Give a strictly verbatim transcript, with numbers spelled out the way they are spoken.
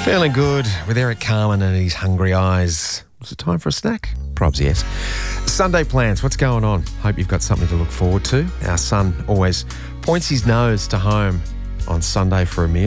Feeling good with Eric Carmen and his hungry eyes. Was it time for a snack? Probs, yes. Sunday plans, what's going on? Hope you've got something to look forward to. Our son always points his nose to home on Sunday for a meal.